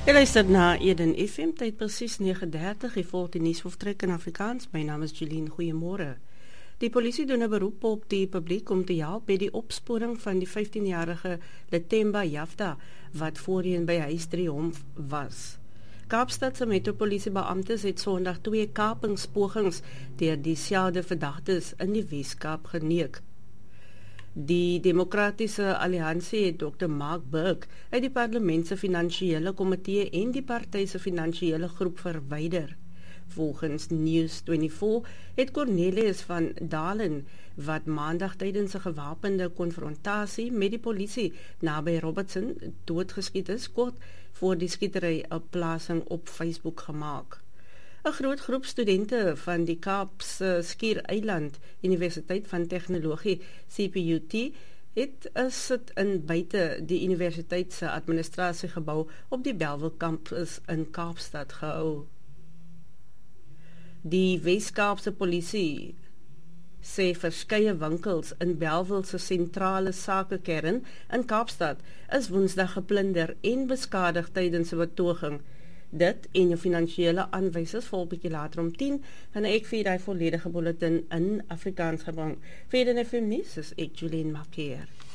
Jy luister na Eden FM, tyd presies 9:30, die volgende nuus vertrek in Afrikaans. My naam is Jeline, goeiemôre. Die polisie doen 'n beroep op die publiek om te help by die opsporing van die 15-jarige Lethemba Jafta, wat voorheen by Huis Triomf was. Kaapstadse metropolisiebeamptes het Sondag 2 kapingspogings deur dieselfde verdagtes in die Weskaap geneek. Die Demokratiese Alliansie het Dr. Mark Burke uit die parlement se finansiële komitee en die party se finansiële groep verwyder. Volgens News24 het Cornelius van Dalen, wat maandag tydens 'n gewapende konfrontasie met die polisie naby Robertson doodgeskiet is, kort voor die skietery 'n plasing op Facebook gemaak. 'n Groot groep studente van die Kaapse Skiereiland Universiteit van Tegnologie CPUT het sit in buite die universiteit se administrasiegebou op die Bellville kampus in Kaapstad gehou. Die Wes-Kaapse polisie sê verskeie winkels in Bellville se sentrale sakekern in Kaapstad is Woensdag geplunder en beskadig tydens 'n betoging. Dit en jou finansiële aanwysers volg bietjie later om 10, gaan ek vir die volledige bulletin in Afrikaans gebring. Vir die FM nuus is ek Julienne Markeer.